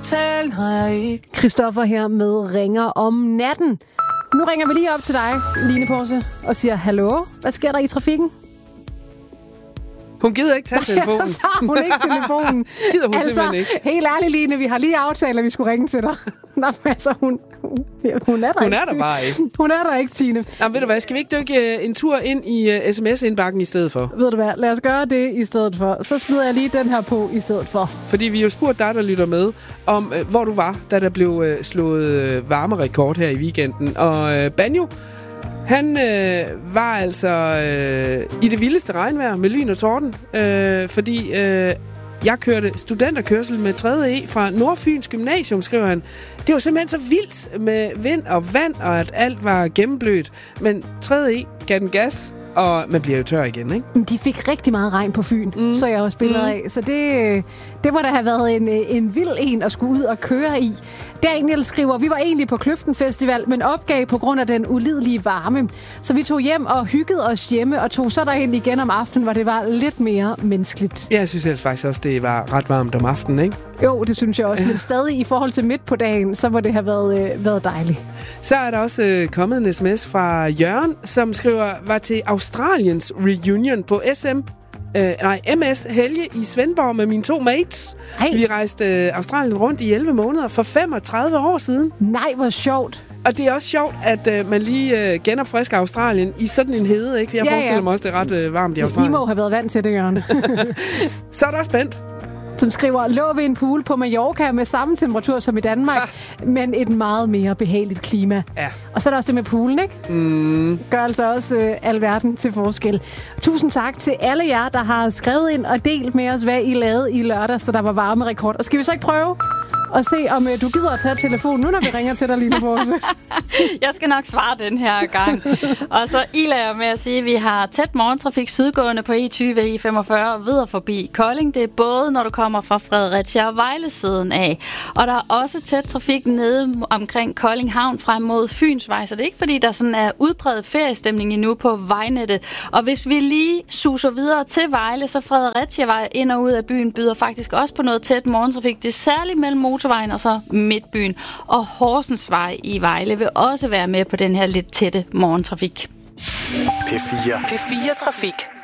tale, når jeg ikke... Christoffer her med Ringer om natten. Nu ringer vi lige op til dig, Line Porse, og siger, hallo, hvad sker der i trafikken? Hun gider ikke tage telefonen. Så tager hun ikke telefonen. Gider hun simpelthen ikke. Helt ærligt, Line, vi har lige aftalt, at vi skulle ringe til dig. Altså, hun er der Hun ikke. er der bare ikke. Hun er der ikke, Tine. Jamen, ved du hvad, skal vi ikke dykke en tur ind i sms-indbakken i stedet for? Ved du hvad, lad os gøre det i stedet for. Så smider jeg lige den her på i stedet for. Fordi vi jo spurgte dig, der lytter med, om hvor du var, da der blev slået varmerekord her i weekenden. Og Banjo, han var altså i det vildeste regnvejr med lyn og torden, fordi jeg kørte studenterkørsel med 3. E fra Nordfyns Gymnasium, skriver han. Det var simpelthen så vildt med vind og vand, og at alt var gennemblødt. Men 3. E gav den gas, og man bliver jo tør igen, ikke? De fik rigtig meget regn på Fyn, så jeg også billeder af. Så det må da have været en vild en at skulle ud og køre i. Daniel skriver, vi var egentlig på Kløften Festival, men opgav på grund af den ulidelige varme. Så vi tog hjem og hyggede os hjemme, og tog så derind igen om aftenen, hvor det var lidt mere menneskeligt. Jeg synes ellers faktisk også, det var ret varmt om aftenen, ikke? Jo, det synes jeg også. Men stadig i forhold til midt på dagen, så må det have været dejligt. Så er der også kommet en sms fra Jørgen, som skriver, var til Australiens reunion på MS Helge i Svendborg med mine 2 mates. Hey. Vi rejste Australien rundt i 11 måneder for 35 år siden. Nej, hvor sjovt. Og det er også sjovt, at man lige genopfrisker Australien i sådan en hede, ikke? Jeg forestiller mig også, det er ret varmt i Australien. I må have været vant til det, Jørgen. Så er der spændt. Som skriver, lå ved en pool på Mallorca med samme temperatur som i Danmark, men et meget mere behageligt klima. Ja. Og så er der også det med poolen, ikke? Gør altså også alverden til forskel. Tusind tak til alle jer, der har skrevet ind og delt med os, hvad I lavede i lørdags, så der var varmerekord. Og skal vi så ikke prøve og se, om du gider at tage telefonen nu, når vi ringer til dig, Line Porse? Jeg skal nok svare den her gang. Og så ilager med at sige, at vi har tæt morgentrafik sydgående på E20, E45 og videre forbi Kolding. Det er både, når du kommer fra Fredericia og Vejle-siden af. Og der er også tæt trafik nede omkring Kolding Havn frem mod Fynsvej. Så det er ikke, fordi der sådan er udbredt feriestemning endnu på vejnettet. Og hvis vi lige suser videre til Vejle, så Fredericia-vej ind og ud af byen byder faktisk også på noget tæt morgentrafik. Det er særligt mellem motorvejen og så Midtbyen. Og Horsensvej i Vejle vil også være med på den her lidt tætte morgentrafik. P4 Trafik.